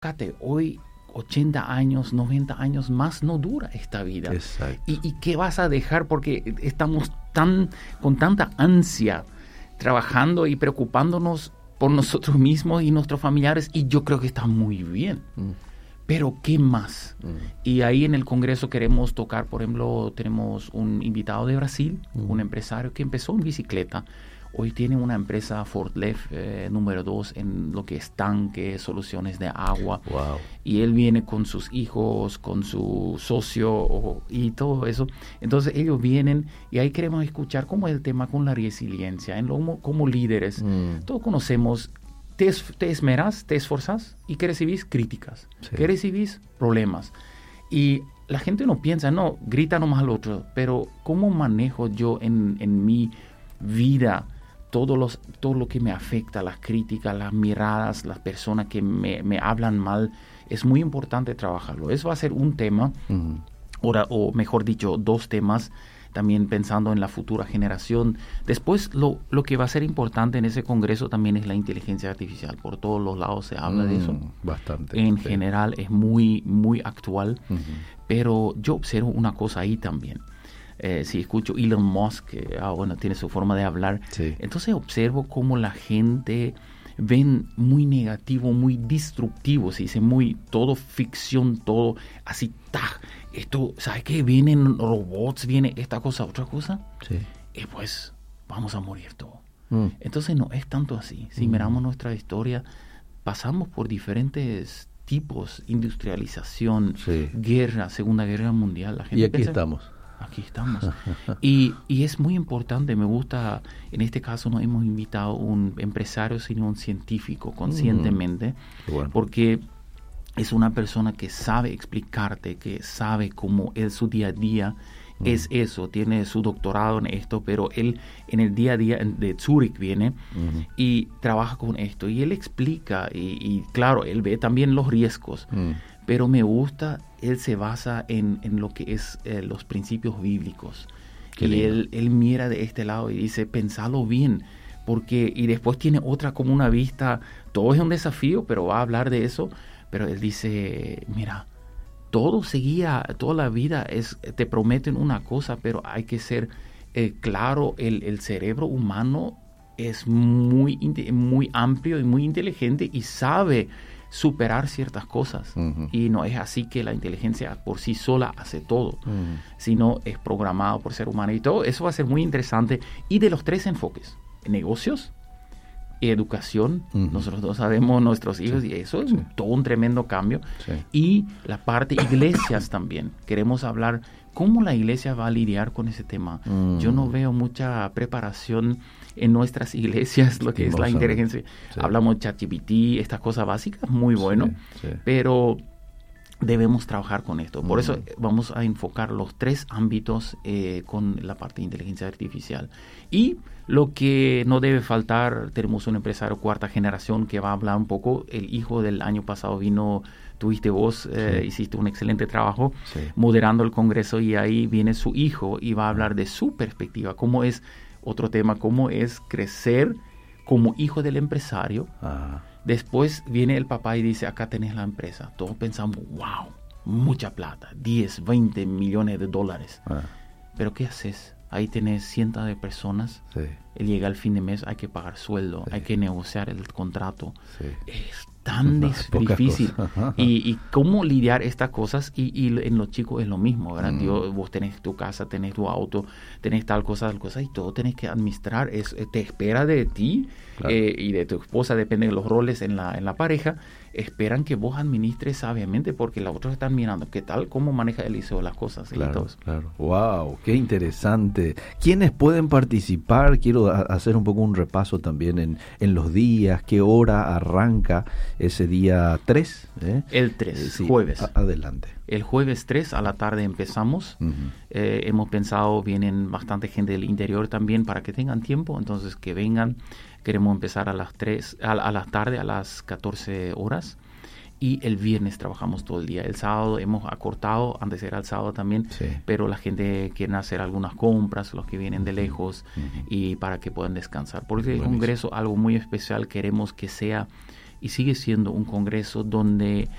fíjate, hoy 80 años, 90 años más no dura esta vida. Exacto. ¿Y qué vas a dejar? Porque estamos con tanta ansia trabajando y preocupándonos por nosotros mismos y nuestros familiares, y yo creo que está muy bien. Pero ¿qué más? Y ahí en el Congreso queremos tocar, por ejemplo, tenemos un invitado de Brasil, un empresario que empezó en bicicleta. Hoy tiene una empresa Fortlef número 2 en lo que es tanques, soluciones de agua. Wow. Y él viene con sus hijos, con su socio y todo eso. Entonces ellos vienen y ahí queremos escuchar cómo es el tema con la resiliencia, como líderes. Todos conocemos, te esmeras, te esforzas y ¿qué recibís? Críticas. Sí. ¿Qué recibís? Problemas. Y la gente no piensa, no, grita nomás al otro. Pero ¿cómo manejo yo en mi vida todo lo que me afecta, las críticas, las miradas, las personas que me hablan mal? Es muy importante trabajarlo. Eso va a ser un tema, o mejor dicho, 2 temas, también pensando en la futura generación. Después, lo que va a ser importante en ese congreso también es la inteligencia artificial. Por todos los lados se habla de eso. Bastante. En general es muy, muy actual, pero yo observo una cosa ahí también. Si escucho Elon Musk, tiene su forma de hablar, sí. Entonces observo cómo la gente ven muy negativo, muy destructivo, se dice todo ficción, todo así, esto, ¿sabes qué? Vienen robots, viene esta cosa, otra cosa, sí. Y pues vamos a morir todo. Entonces no es tanto así. Si miramos nuestra historia, pasamos por diferentes tipos, industrialización, sí. Guerra, Segunda Guerra Mundial. La gente y aquí estamos. Aquí estamos. y es muy importante, me gusta, en este caso no hemos invitado un empresario, sino un científico, conscientemente, Bueno. porque es una persona que sabe explicarte, que sabe cómo es su día a día, es eso, tiene su doctorado en esto, pero él en el día a día de Zurich viene y trabaja con esto, y él explica, y claro, él ve también los riesgos, pero me gusta, él se basa en lo que es los principios bíblicos. Qué y lindo. él mira de este lado y dice, pensalo bien, porque, y después tiene otra como una vista, todo es un desafío, pero va a hablar de eso, pero él dice, mira, todo seguía, toda la vida te prometen una cosa, pero hay que ser claro, el cerebro humano es muy, muy amplio y muy inteligente y sabe superar ciertas cosas. Y no es así que la inteligencia por sí sola hace todo, sino es programado por ser humano. Y todo eso va a ser muy interesante. Y de los 3 enfoques, negocios, educación, nosotros todos sabemos nuestros hijos, y eso es todo un tremendo cambio. Y la parte iglesias también. Queremos hablar cómo la iglesia va a lidiar con ese tema. Yo no veo mucha preparación en nuestras iglesias, lo que es la inteligencia. Hablamos de ChatGPT, estas cosas básicas, muy bueno, pero debemos trabajar con esto. Por eso vamos a enfocar los 3 ámbitos con la parte de inteligencia artificial. Y lo que no debe faltar, tenemos un empresario 4ª generación que va a hablar un poco. El hijo del año pasado vino, tuviste vos, hiciste un excelente trabajo moderando el congreso, y ahí viene su hijo y va a hablar de su perspectiva, cómo es, otro tema, cómo es crecer como hijo del empresario. Después viene el papá y dice, acá tenés la empresa. Todos pensamos, wow, mucha plata, 10, 20 millones de dólares. Pero ¿qué haces? Ahí tenés cientos de personas. Él llega al fin de mes, hay que pagar sueldo, hay que negociar el contrato. Es tan difícil. Y cómo lidiar estas cosas, y en los chicos es lo mismo, ¿verdad? Vos tenés tu casa, tenés tu auto, tenés tal cosa, y todo tenés que administrar. Te espera de ti, y de tu esposa, depende de los roles en la pareja, esperan que vos administres sabiamente, porque los otros están mirando qué tal, cómo maneja Eliseo las cosas. Claro. Wow, qué interesante. ¿Quiénes pueden participar? Quiero hacer un poco un repaso también en los días, qué hora arranca ese día 3. El 3, jueves. Adelante. El jueves 3 a la tarde empezamos. Hemos pensado, vienen bastante gente del interior también para que tengan tiempo, entonces que vengan. Queremos empezar a las 3, a la tarde, a las 14 horas. Y el viernes trabajamos todo el día. El sábado hemos acortado, antes era el sábado también, pero la gente quiere hacer algunas compras, los que vienen de lejos, y para que puedan descansar. Porque el congreso, algo muy especial, queremos que sea y sigue siendo un congreso donde